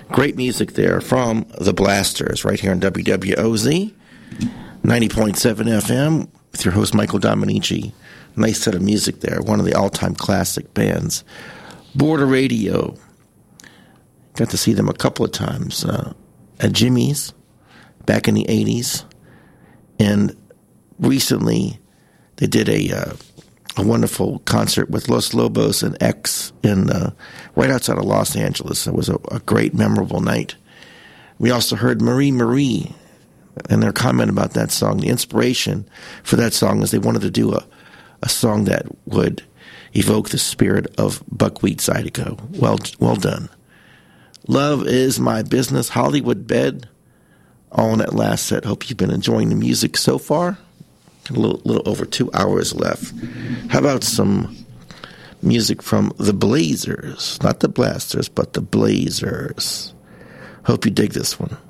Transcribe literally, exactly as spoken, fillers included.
Great music there from the Blasters right here on W W O Z, ninety point seven F M with your host Michael Dominici. Nice set of music there, one of the all-time classic bands. Border Radio. Got to see them a couple of times uh, at Jimmy's back in the eighties. And recently they did a uh, a wonderful concert with Los Lobos and X in uh, right outside of Los Angeles. It was a, a great, memorable night. We also heard Marie Marie and their comment about that song. The inspiration for that song is they wanted to do a, a song that would evoke the spirit of Buckwheat Zydeco. Well, well done. Love Is My Business, Hollywood Bed, all in that last set. Hope you've been enjoying the music so far. A little, little over two hours left. How about some music from the Blazers? Not the Blasters, but the Blazers. Hope you dig this one.